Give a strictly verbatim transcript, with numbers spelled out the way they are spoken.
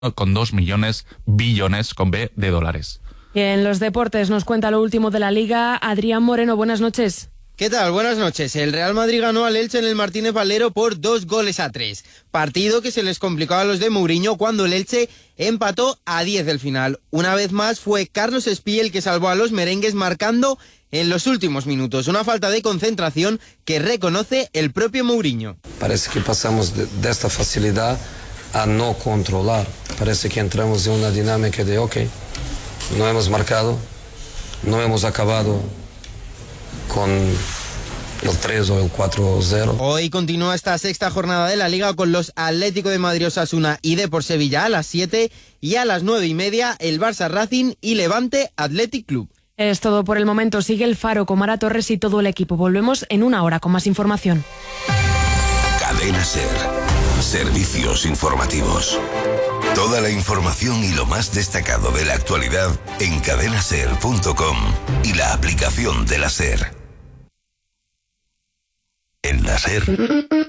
con dos millones, billones con B de dólares. Y en los deportes nos cuenta lo último de la Liga. Adrián Moreno, buenas noches. ¿Qué tal? Buenas noches. El Real Madrid ganó al Elche en el Martínez Valero por dos goles a tres. Partido que se les complicaba a los de Mourinho cuando el Elche empató a diez del final. Una vez más fue Carlos Espí el que salvó a los merengues marcando en los últimos minutos. Una falta de concentración que reconoce el propio Mourinho. Parece que pasamos de, de esta facilidad a no controlar. Parece que entramos en una dinámica de, ok, no hemos marcado, no hemos acabado con el tres o el cuatro cero. Hoy continúa esta sexta jornada de la Liga con los Atlético de Madrid, Osasuna y Depor Sevilla a las siete y a las nueve y media el Barça Racing y Levante Athletic Club. Es todo por el momento. Sigue el Faro con Mara Torres y todo el equipo. Volvemos en una hora con más información. Cadena SER. Servicios informativos. Toda la información y lo más destacado de la actualidad en cadena ser punto com y la aplicación de la SER. En la SER,